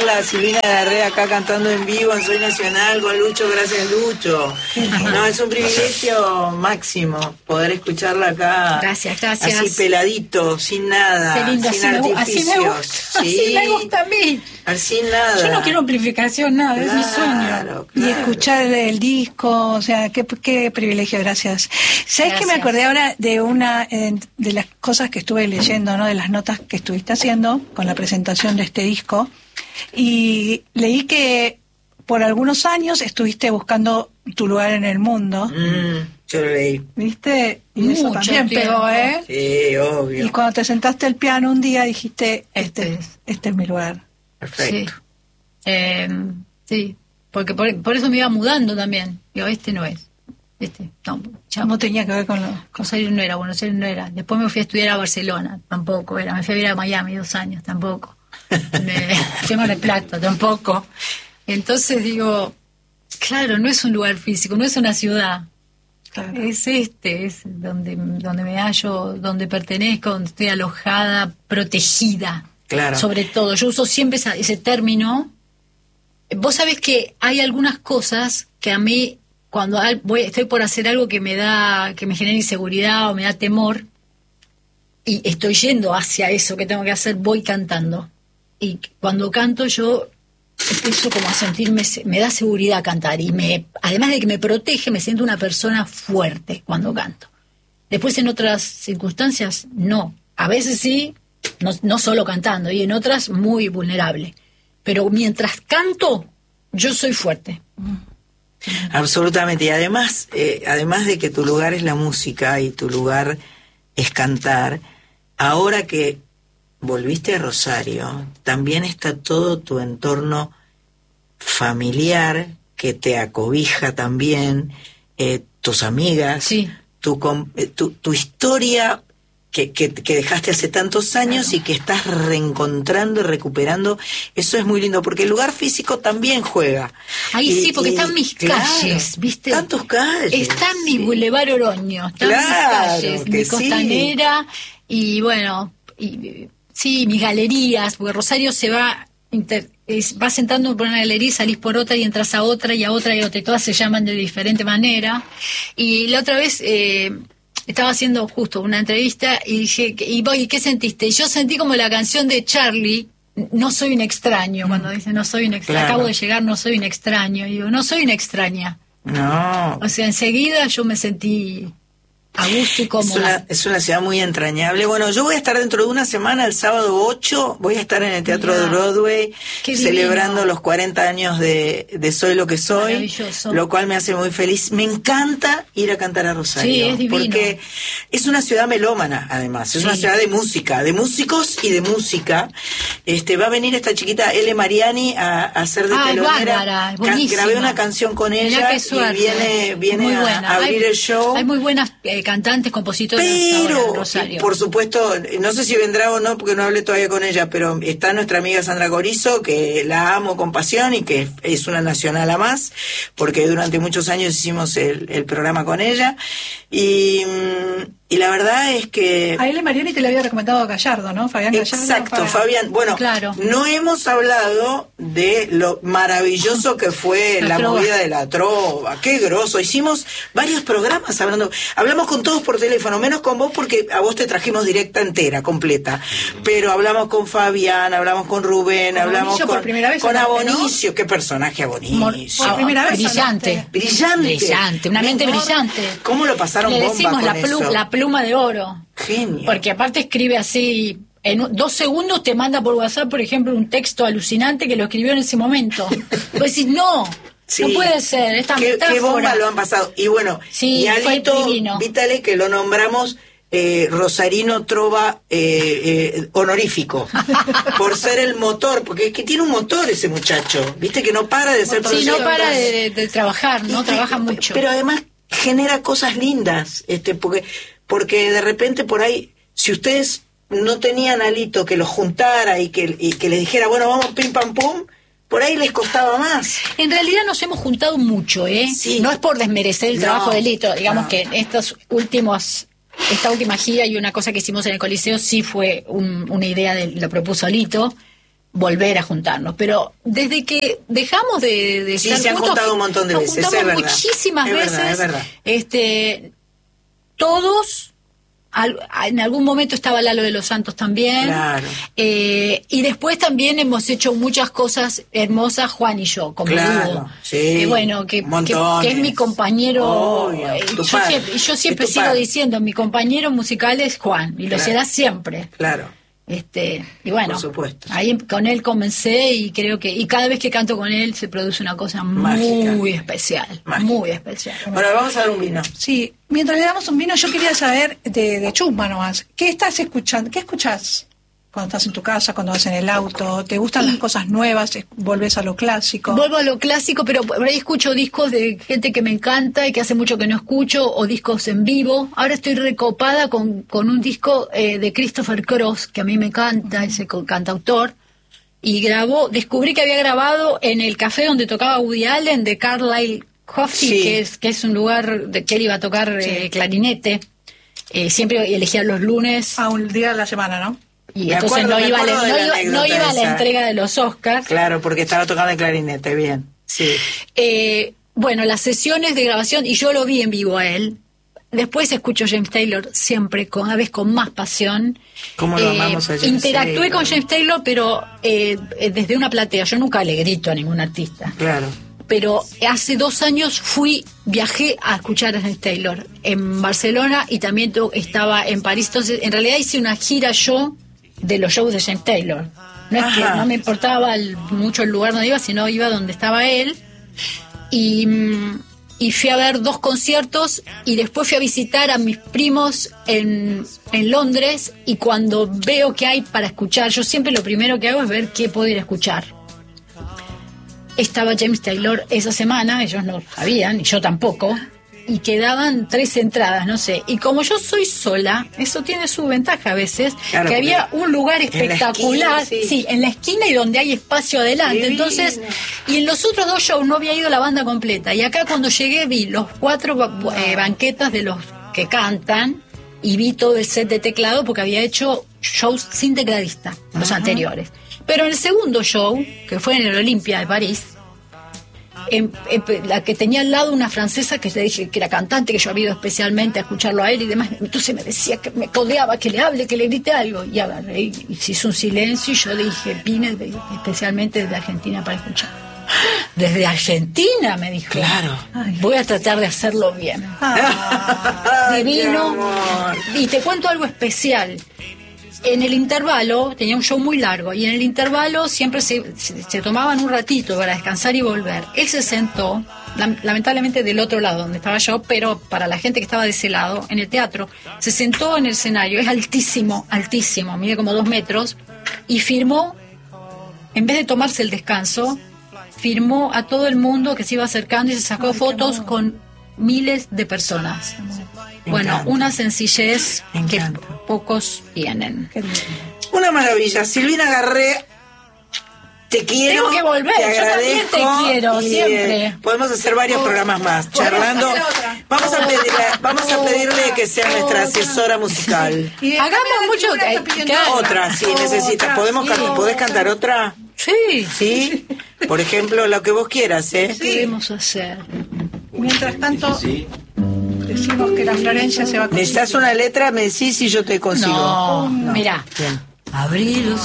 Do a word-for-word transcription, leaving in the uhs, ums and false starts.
tenerla a Silvina Larrea acá cantando en vivo en Soy Nacional con Lucho, gracias Lucho. No, es un privilegio máximo poder escucharla acá. Gracias, gracias. Así peladito, sin nada, Qué lindo, sin así me, artificios. así me gusta, sí. así me gusta a mí. Sin nada. Yo no quiero amplificación, nada, claro, es mi sueño. Claro. Y escuchar el disco, o sea, qué, qué privilegio, gracias. ¿Sabes que me acordé ahora de una eh, de las cosas que estuve leyendo, ¿no? De las notas que estuviste haciendo con la presentación de este disco? Y leí que por algunos años estuviste buscando tu lugar en el mundo. Mm, yo lo leí. ¿Viste? Y Mucho eso también tiempo. pegó, ¿eh? Sí, obvio. Y cuando te sentaste al piano un día dijiste, este, Este es. este es mi lugar. Perfecto. Sí. Eh, sí, porque por, por eso me iba mudando también. Digo, este no es. Este, no, chao. No tenía que ver con lo... Con... Buenos Aires no era, Buenos Aires no era. Después me fui a estudiar a Barcelona, tampoco era. Me fui a vivir a Miami dos años, tampoco. Me fui a Mar del Plata, tampoco. Entonces digo, claro, no es un lugar físico, no es una ciudad. Claro. Es este, es donde, donde me hallo, donde pertenezco, donde estoy alojada, protegida. Claro. Sobre todo, yo uso siempre esa, ese término. Vos sabés que hay algunas cosas que a mí, cuando al- voy, estoy por hacer algo que me da, que me genera inseguridad o me da temor, y estoy yendo hacia eso que tengo que hacer, voy cantando. Y cuando canto yo empiezo como a sentirme, me da seguridad cantar, y me, además de que me protege, me siento una persona fuerte cuando canto. Después en otras circunstancias, no. A veces sí, no, no solo cantando, y en otras muy vulnerable. Pero mientras canto, yo soy fuerte. Absolutamente. Y además, eh, además de que tu lugar es la música y tu lugar es cantar, ahora que volviste a Rosario, también está todo tu entorno familiar que te acobija también, eh, tus amigas, Sí. tu, com- eh, tu, tu historia que, que, que dejaste hace tantos años, claro, y que estás reencontrando y recuperando. Eso es muy lindo, porque el lugar físico también juega. Ahí Y- sí, porque y, están mis claro, calles, ¿viste? Están tus calles. Está mi sí. Boulevard Oroño, están Claro, mis calles, que mi sí. costanera, y bueno, y, sí, mis galerías, porque Rosario se va, inter, es, va sentando por una galería y salís por otra y entras a otra y a otra y a otra, y todas se llaman de diferente manera. Y la otra vez eh, estaba haciendo justo una entrevista y dije, y voy, ¿qué sentiste? Y yo sentí como la canción de Charlie, No soy un extraño, cuando dice no soy un extraño, Claro. acabo de llegar, no soy un extraño, y digo, no soy una extraña. No. O sea, enseguida yo me sentí a gusto y Es cómoda. una, es una ciudad muy entrañable. Bueno, yo voy a estar dentro de una semana, el sábado ocho, voy a estar en el Teatro Mirá, de Broadway, qué celebrando divino. los cuarenta años de, de Soy lo que soy, Maravilloso. lo cual me hace muy feliz. Me encanta ir a cantar a Rosario, Sí, es divino. porque es una ciudad melómana, además, es Sí. una ciudad de música, de músicos y de música. Este, va a venir esta chiquita Ele Mariani a, a hacer de Ah, es telonera. bárbara, es Ca- buenísima. Grabé una canción con Mirá ella qué y suerte. viene, viene Muy a, buena. a abrir Hay- el show. Hay muy buenas eh, cantantes, compositoras ahora en Pero, Rosario. por supuesto, no sé si vendrá o no, porque no hablé todavía con ella, pero está nuestra amiga Sandra Corizo, que la amo con pasión y que es una nacional a más, porque durante muchos años hicimos el, el programa con ella. Y, y la verdad es que... A él Mariani te le había recomendado Gallardo, ¿no? Fabián Gallardo. Exacto, Fabián. Bueno, Claro. no hemos hablado de lo maravilloso que fue La la, trova. movida de la trova. Qué groso. Hicimos varios programas hablando. Hablamos con todos por teléfono, menos con vos porque a vos te trajimos directa entera, completa. Pero hablamos con Fabián, hablamos con Rubén, Con hablamos Abonicio con, por primera vez con hablaste, ¿no? Abonicio. Qué personaje Abonicio. Por primera vez brillante. hablaste. Brillante. Brillante, una mente Mejor. brillante. ¿Cómo lo pasaron Le bomba decimos con la, plu- eso? la pluma de oro. Genio. Porque aparte escribe así, en un- dos segundos te manda por WhatsApp, por ejemplo, un texto alucinante que lo escribió en ese momento. Vos decís, no, Sí. no puede ser, esta ¿Qué, metáfora. qué bomba lo han pasado. Y bueno, Sí, y fue Alito divino. Vitale, que lo nombramos eh, Rosarino Trova eh, eh, honorífico, por ser el motor, porque es que tiene un motor ese muchacho, viste que no para de ser Sí, no productor. para de, de- de trabajar, no Y- trabaja y- mucho. Pero además genera cosas lindas, este, porque, porque de repente por ahí, si ustedes no tenían Alito que los juntara y que, y que les dijera, bueno, vamos pim pam pum, por ahí les costaba más. En realidad nos hemos juntado mucho, ¿eh? Sí. No es por desmerecer el No, trabajo de Lito, digamos no. que en estos últimos, esta última gira y una cosa que hicimos en el Coliseo sí fue un- una idea de, lo propuso Lito, volver a juntarnos, pero desde que dejamos de, de sí, estar se han juntos, juntado un montón de nos veces, juntamos es verdad. muchísimas Es veces, verdad, es verdad. este, todos. Al, en algún momento estaba Lalo de los Santos también, Claro. eh, y después también hemos hecho muchas cosas hermosas Juan y yo como Claro, dúo, sí, que bueno que, que, montones. que es mi compañero. Obvio, eh, tu yo, padre, siempre, yo siempre es tu sigo padre. diciendo mi compañero musical es Juan y lo Claro. será siempre. Claro. Este, y bueno, Por supuesto. ahí con él comencé y creo que, y cada vez que canto con él se produce una cosa Mágica. muy especial, Mágica. muy especial. Bueno, vamos a dar un vino. Sí, mientras le damos un vino, yo quería saber de, de chusma nomás. ¿Qué estás escuchando? ¿Qué escuchás cuando estás en tu casa, cuando vas en el auto? ¿Te gustan las cosas nuevas? ¿Volvés a lo clásico? Vuelvo a lo clásico, pero por ahí escucho discos de gente que me encanta y que hace mucho que no escucho, o discos en vivo. Ahora estoy recopada con, con un disco eh, de Christopher Cross, que a mí me encanta, ese co- cantautor, y grabó, descubrí que había grabado en el café donde tocaba Woody Allen, de Carlisle Coffee, Sí. que, es, que es un lugar de que él iba a tocar eh, clarinete. Eh, siempre elegía los lunes. A un día de la semana, ¿no? Y Me entonces acuerdo, no me iba, a la, acuerdo de no la iba, no anécdota iba a la esa. entrega de los Oscars. Claro, porque estaba tocando el clarinete, bien. Sí. Eh, bueno, las sesiones de grabación, y yo lo vi en vivo a él. Después escucho James Taylor siempre, con, a veces con más pasión. ¿Cómo lo amamos a James Interactué Taylor? con James Taylor, pero eh, eh, desde una platea. Yo nunca le grito a ningún artista. Claro. Pero hace dos años fui, viajé a escuchar a James Taylor en Barcelona y también to- estaba en París. Entonces, en realidad hice una gira yo de los shows de James Taylor. No es que Ajá. no me importaba el- mucho el lugar donde iba, sino iba donde estaba él. Y, mm, y fui a ver dos conciertos y después fui a visitar a mis primos en, en Londres, y cuando veo que hay para escuchar, yo siempre lo primero que hago es ver qué puedo ir a escuchar. Estaba James Taylor esa semana, ellos no sabían, y yo tampoco, y quedaban tres entradas, no sé. Y como yo soy sola, eso tiene su ventaja a veces, Claro, que había porque un lugar en la espectacular, esquina, sí. sí, en la esquina y donde hay espacio adelante. Divino. Entonces, y en los otros dos shows no había ido la banda completa. Y acá cuando llegué vi los cuatro ba- eh, banquetas de los que cantan y vi todo el set de teclado porque había hecho shows sin tecladista, los Ajá. anteriores. Pero en el segundo show, que fue en el Olimpia de París, em- em- la que tenía al lado una francesa que le dije que era cantante, que yo había ido especialmente a escucharlo a él y demás, entonces me decía que me codeaba, que le hable, que le grite algo, y agarré y, y se hizo un silencio y yo dije, vine de- especialmente desde Argentina para escuchar. Desde Argentina, me dijo. Claro. Voy a tratar de hacerlo bien. Ay, qué Divino. amor. Y te cuento algo especial. En el intervalo, tenía un show muy largo, y en el intervalo siempre se, se, se tomaban un ratito para descansar y volver. Él se sentó, lam- lamentablemente del otro lado donde estaba yo, pero para la gente que estaba de ese lado, en el teatro, se sentó en el escenario, es altísimo, altísimo, mide como dos metros, y firmó, en vez de tomarse el descanso, firmó a todo el mundo que se iba acercando y se sacó Ay, qué fotos amor. con miles de personas. Me Bueno, encanta. una sencillez Me que encanta. pocos tienen. Qué lindo. Una maravilla. Silvina Garré, te quiero. Tengo que volver, te yo también agradezco, te quiero, y, siempre. eh, podemos hacer varios programas más, charlando. hacer otra. Vamos a pedirle, vamos a pedirle que sea nuestra asesora musical. Y Hagamos también la mucho- tribuna está eh, pidiendo claro. Otra, sí, Otra, necesitas. ¿Podemos sí. can- ¿Podés cantar otra? Sí, Sí. Por ejemplo, lo que vos quieras, ¿eh? ¿qué debemos hacer? Mientras tanto, decimos que la Florencia se va a ¿Necesitas una letra? Me decís y yo te consigo. No, mira. Bien. Abrí los